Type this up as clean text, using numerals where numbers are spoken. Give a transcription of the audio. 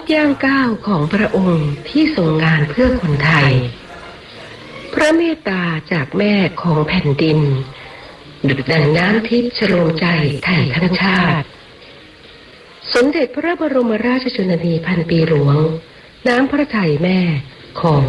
ย่างก้าวของพระองค์ที่ทรงงานเพื่อคนไทยพระเมตตาจากแม่ของแผ่นดินดุจดังน้ำทิพย์ฉโลมใจไทยทั้งชาติสมเด็จพระบรมราชชนนีพันปีหลวงน้ำพระทัยแม่ของ